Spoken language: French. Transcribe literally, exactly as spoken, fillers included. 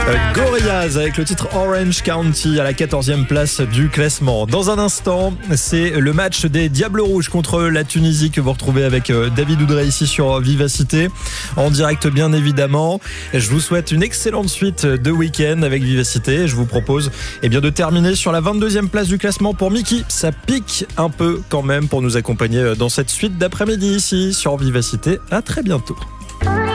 Gorillaz avec le titre Orange County à la quatorzième place du classement. Dans un instant, c'est le match des Diables Rouges contre la Tunisie que vous retrouvez avec David Oudrey ici sur Vivacité. En direct bien évidemment. Je vous souhaite une excellente suite de week-end avec Vivacité. Je vous propose eh bien, de terminer sur la vingt-deuxième place du classement pour Mickey. Ça pique un peu quand même pour nous accompagner dans cette suite d'après-midi ici sur Vivacité. À très bientôt.